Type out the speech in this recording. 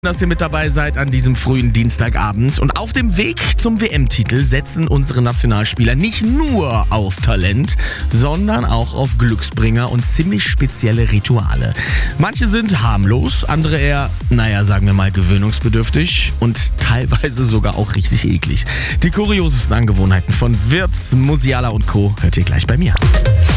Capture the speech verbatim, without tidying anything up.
Dass ihr mit dabei seid an diesem frühen Dienstagabend. Und auf dem Weg zum W M-Titel setzen unsere Nationalspieler nicht nur auf Talent, sondern auch auf Glücksbringer und ziemlich spezielle Rituale. Manche sind harmlos, andere eher, naja, sagen wir mal gewöhnungsbedürftig und teilweise sogar auch richtig eklig. Die kuriosesten Angewohnheiten von Wirtz, Musiala und Co. hört ihr gleich bei mir.